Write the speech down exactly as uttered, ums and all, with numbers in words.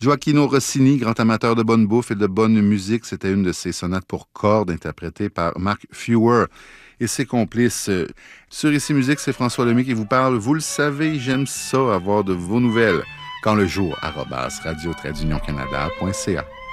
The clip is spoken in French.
Gioacchino Rossini, grand amateur de bonne bouffe et de bonne musique, c'était une de ses sonates pour cordes interprétées par Mark Fewer et ses complices. Sur Ici Musique, c'est François Lemay qui vous parle. Vous le savez, j'aime ça, avoir de vos nouvelles. Quand le jour, arobase radio-canada.ca.